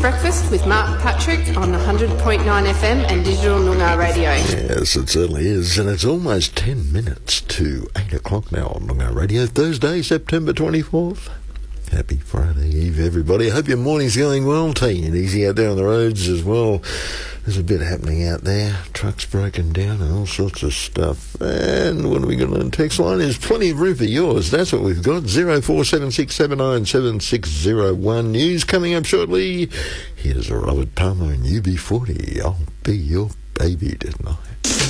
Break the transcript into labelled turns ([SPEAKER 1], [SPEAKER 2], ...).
[SPEAKER 1] Breakfast with Mark Patrick on 100.9 FM and Digital Noongar Radio.
[SPEAKER 2] Yes, it certainly is, and it's almost 10 minutes to 8 o'clock now on Noongar Radio, Thursday, September 24th. Happy Friday Eve, everybody. I hope your morning's going well, taking it easy out there on the roads as well. There's a bit happening out there. Trucks broken down and all sorts of stuff. And what have we got on the text line? There's plenty of room for yours. That's what we've got. 0476797601. News coming up shortly. Here's Robert Palmer and UB40. I'll be your baby tonight.